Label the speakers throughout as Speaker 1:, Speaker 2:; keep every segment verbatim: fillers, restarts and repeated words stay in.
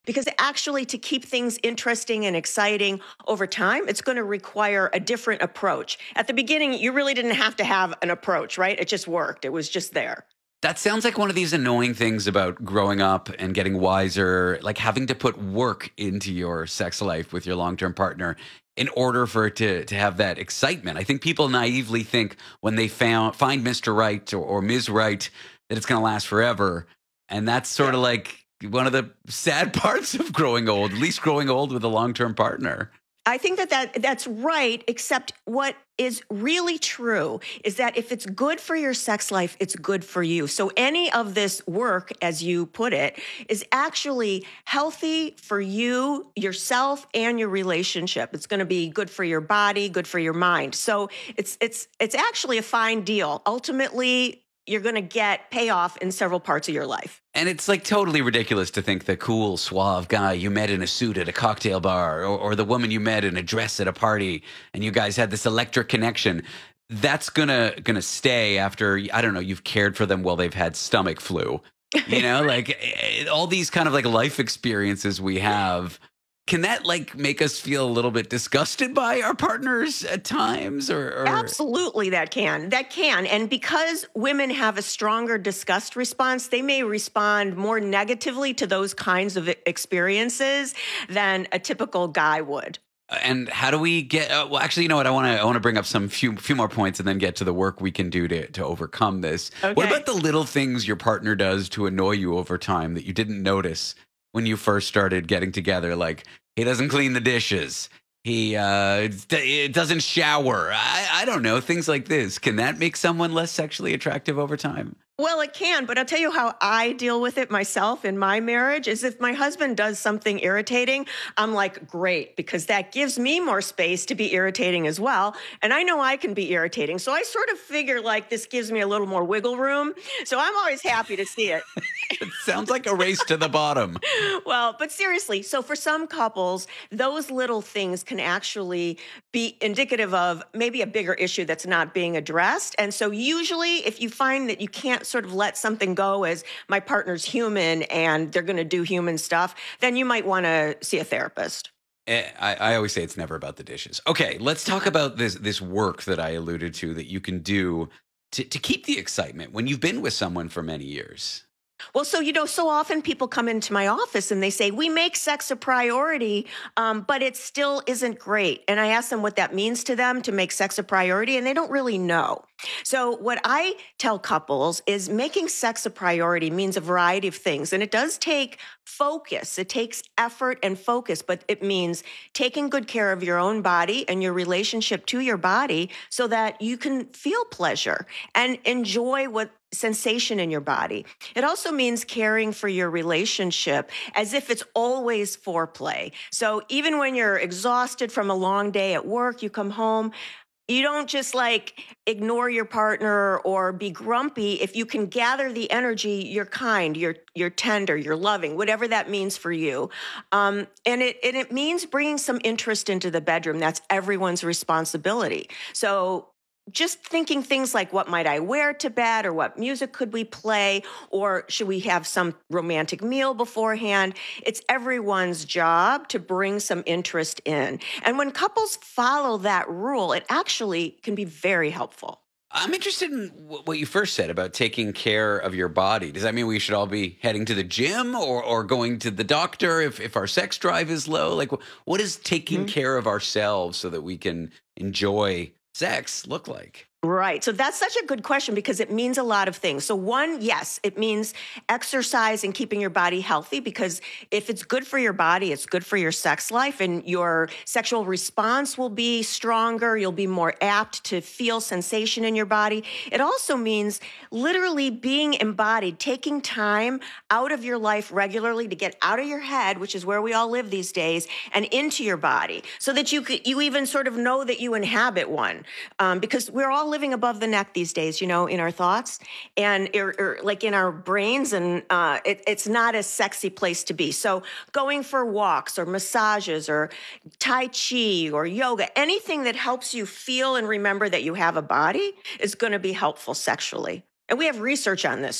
Speaker 1: Because actually, to keep things interesting and exciting over time, it's going to require a different approach. At the beginning, you really didn't have to have an approach, right? It just worked, it was just there.
Speaker 2: That sounds like one of these annoying things about growing up and getting wiser, like having to put work into your sex life with your long-term partner in order for it to to have that excitement. I think people naively think when they found find mister Right or, or miz Right that it's going to last forever, and that's sort
Speaker 1: Yeah.
Speaker 2: of like one of the sad parts of growing old, at least growing old with a long-term partner.
Speaker 1: I think that, that that's right, except what is really true is that if it's good for your sex life, it's good for you. So any of this work, as you put it, is actually healthy for you, yourself, and your relationship. It's going to be good for your body, good for your mind. So it's it's it's actually a fine deal. Ultimately, you're going to get payoff in several parts of your life.
Speaker 2: And it's like totally ridiculous to think the cool, suave guy you met in a suit at a cocktail bar, or, or the woman you met in a dress at a party, and you guys had this electric connection. That's gonna gonna stay after, I don't know, you've cared for them while they've had stomach flu. You know, like eh, all these kind of like life experiences we have. Can that like make us feel a little bit disgusted by our partners at times, or, or
Speaker 1: Absolutely, that can. That can. And because women have a stronger disgust response, they may respond more negatively to those kinds of experiences than a typical guy would.
Speaker 2: And how do we get? Uh, well, actually, you know what? I want to. I want to bring up some few few more points, and then get to the work we can do to to overcome this. What
Speaker 1: Okay.
Speaker 2: about the little things your partner does to annoy you over time that you didn't notice when you first started getting together? Like he doesn't clean the dishes. He uh, d- doesn't shower. I, I don't know, things like this. Can that make someone less sexually attractive over time?
Speaker 1: Well, it can, but I'll tell you how I deal with it myself in my marriage is if my husband does something irritating, I'm like, great, because that gives me more space to be irritating as well. And I know I can be irritating. So I sort of figure like this gives me a little more wiggle room. So I'm always happy to see it.
Speaker 2: It sounds like a race to the bottom.
Speaker 1: Well, but seriously, so for some couples, those little things can actually be indicative of maybe a bigger issue that's not being addressed. And so usually if you find that you can't sort of let something go as my partner's human and they're going to do human stuff, then you might want to see a therapist.
Speaker 2: Eh, I, I always say it's never about the dishes. Okay, let's talk about this this work that I alluded to that you can do to, to keep the excitement when you've been with someone for many years.
Speaker 1: Well, so, you know, so often people come into my office and they say, we make sex a priority, um, but it still isn't great. And I ask them what that means to them to make sex a priority, and they don't really know. So, what I tell couples is making sex a priority means a variety of things. And it does take focus, it takes effort and focus, but it means taking good care of your own body and your relationship to your body so that you can feel pleasure and enjoy what sensation in your body. It also means caring for your relationship as if it's always foreplay. So even when you're exhausted from a long day at work, you come home, you don't just like ignore your partner or be grumpy. If you can gather the energy, you're kind, you're you're tender, you're loving, whatever that means for you. Um, and it and it means bringing some interest into the bedroom. That's everyone's responsibility. So just thinking things like what might I wear to bed, or what music could we play, or should we have some romantic meal beforehand? It's everyone's job to bring some interest in. And when couples follow that rule, it actually can be very helpful.
Speaker 2: I'm interested in wh- what you first said about taking care of your body. Does that mean we should all be heading to the gym, or, or going to the doctor if, if our sex drive is low? Like, wh- what does taking
Speaker 1: Mhm.
Speaker 2: care of ourselves so that we can enjoy sex look like?
Speaker 1: Right. So that's such a good question because it means a lot of things. So one, yes, it means exercise and keeping your body healthy, because if it's good for your body, it's good for your sex life, and your sexual response will be stronger. You'll be more apt to feel sensation in your body. It also means literally being embodied, taking time out of your life regularly to get out of your head, which is where we all live these days, and into your body so that you could, you even sort of know that you inhabit one. Um, because we're all living above the neck these days, you know, in our thoughts and or, or like in our brains, and uh, it, it's not a sexy place to be. So going for walks or massages or Tai Chi or yoga, anything that helps you feel and remember that you have a body is going to be helpful sexually. And we have research on this too.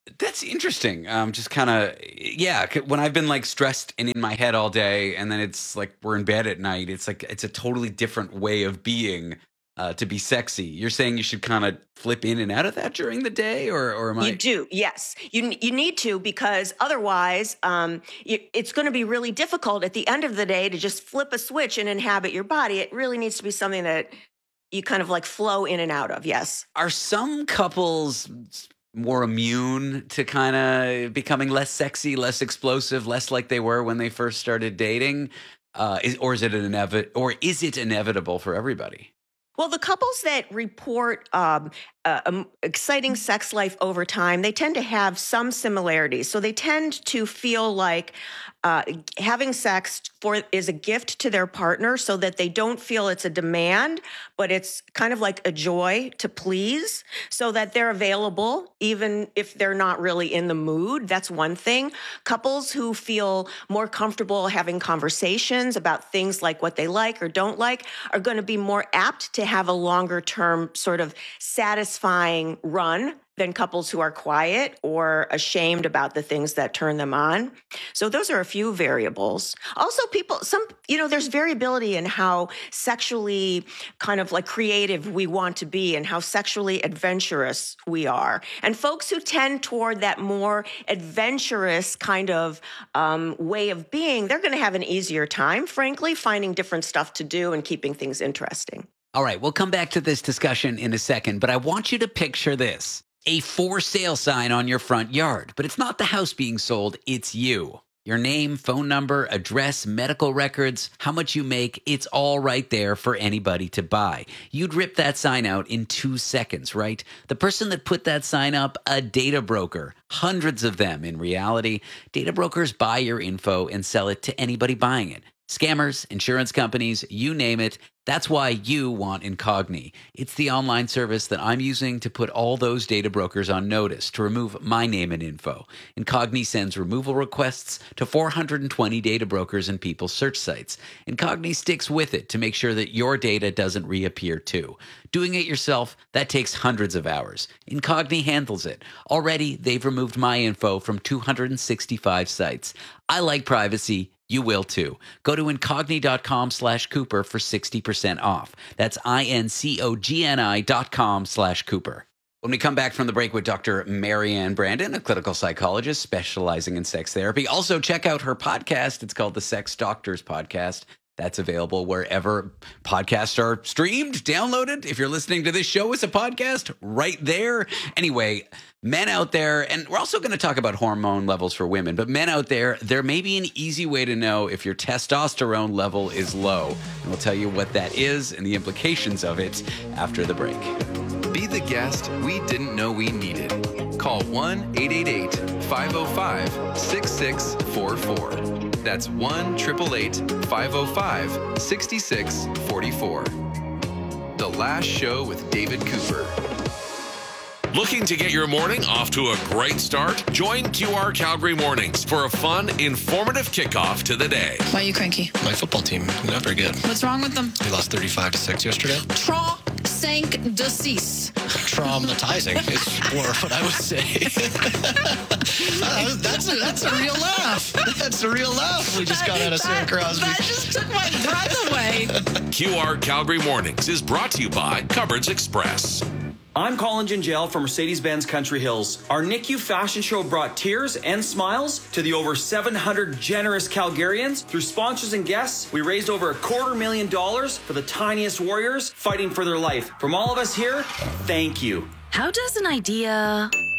Speaker 2: That's interesting. Um, just kind of, yeah. c- When I've been like stressed and in my head all day, and then it's like we're in bed at night, it's like it's a totally different way of being uh, to be sexy. You're saying you should kind of flip in and out of that during the day, or or am
Speaker 1: You
Speaker 2: I?
Speaker 1: do, yes. You you need to because otherwise, um, you, it's going to be really difficult at the end of the day to just flip a switch and inhabit your body. It really needs to be something that you kind of like flow in and out of. Yes.
Speaker 2: Are some couples more immune to kind of becoming less sexy, less explosive, less like they were when they first started dating? Uh, is, or is it an inevit- or is it inevitable for everybody?
Speaker 1: Well, the couples that report um, uh, um, exciting sex life over time, they tend to have some similarities. So they tend to feel like uh, having sex for is a gift to their partner, so that they don't feel it's a demand, but it's kind of like a joy to please, so that they're available even if they're not really in the mood. That's one thing. Couples who feel more comfortable having conversations about things like what they like or don't like are going to be more apt to have a longer term sort of satisfying run than couples who are quiet or ashamed about the things that turn them on. So those are a few variables. Also, people, some, you know, there's variability in how sexually kind of like creative we want to be and how sexually adventurous we are. And folks who tend toward that more adventurous kind of um, way of being, they're going to have an easier time, frankly, finding different stuff to do and keeping things interesting.
Speaker 2: All right, we'll come back to this discussion in a second, but I want you to picture this. A for sale sign on your front yard, but it's not the house being sold, it's you. Your name, phone number, address, medical records, how much you make, it's all right there for anybody to buy. You'd rip that sign out in two seconds, right? The person that put that sign up, a data broker. Hundreds of them in reality. Data brokers buy your info and sell it to anybody buying it. Scammers, insurance companies, you name it. That's why you want Incogni. It's the online service that I'm using to put all those data brokers on notice to remove my name and info. Incogni sends removal requests to four hundred twenty data brokers and people's search sites. Incogni sticks with it to make sure that your data doesn't reappear too. Doing it yourself, that takes hundreds of hours. Incogni handles it. Already, they've removed my info from two hundred sixty-five sites. I like privacy. You will too. Go to Incogni.com slash Cooper for sixty percent off. That's I-N-C-O-G-N-I dot com slash Cooper. When we come back from the break with Doctor Marianne Brandon, a clinical psychologist specializing in sex therapy, also check out her podcast. It's called the Sex Doctors Podcast. That's available wherever podcasts are streamed, downloaded. If you're listening to this show as a podcast, right there. Anyway, men out there, and we're also going to talk about hormone levels for women, but men out there, there may be an easy way to know if your testosterone level is low. And we'll tell you what that is and the implications of it after the break.
Speaker 3: Be the guest we didn't know we needed. Call one eight eight eight, five oh five, six six four four. That's one eight eight eight, five oh five, six six four four. The Last Show with David Cooper.
Speaker 4: Looking to get your morning off to a great start? Join Q R Calgary Mornings for a fun, informative kickoff to the day.
Speaker 5: Why are you cranky?
Speaker 6: My football team, not very good.
Speaker 5: What's wrong with them?
Speaker 6: We lost thirty-five to six yesterday.
Speaker 5: Tra sank de cease.
Speaker 6: Traumatizing is more what I would say. Uh, that's, a, that's a real laugh. That's a real laugh. We just got out of Sarah Crosby.
Speaker 5: That just took my breath away.
Speaker 4: Q R Calgary Mornings is brought to you by Cupboards Express.
Speaker 7: I'm Colin Gingell from Mercedes-Benz Country Hills. Our N I C U fashion show brought tears and smiles to the over seven hundred generous Calgarians. Through sponsors and guests, we raised over a quarter million dollars for the tiniest warriors fighting for their life. From all of us here, thank you.
Speaker 8: How does an idea